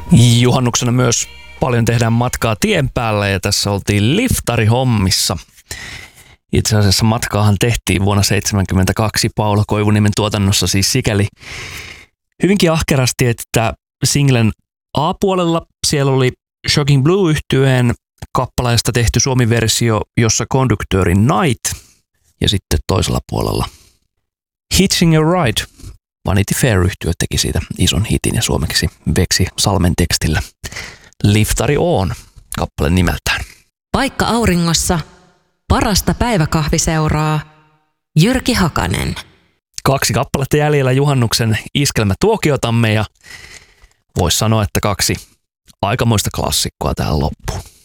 Juhannuksena myös paljon tehdään matkaa tien päällä ja tässä oltiin liftarihommissa. Itse asiassa matkaahan tehtiin vuonna 1972 Paula Koivuniemen tuotannossa siis sikäli hyvinkin ahkerasti, että singlen A-puolella siellä oli Shocking Blue-yhtyeen kappaleesta tehty suomi-versio, jossa konduktööri Night ja sitten toisella puolella Hitching a Ride. Vanity Fair-yhtye teki siitä ison hitin ja suomeksi Veksi Salmen tekstillä Liftari on kappale nimeltään. Paikka auringossa, parasta päiväkahviseuraa, Jyrki Hakanen. 2 kappaletta jäljellä juhannuksen iskelmätuokiotamme ja voisi sanoa, että 2 aikamoista klassikkoa tähän loppuun.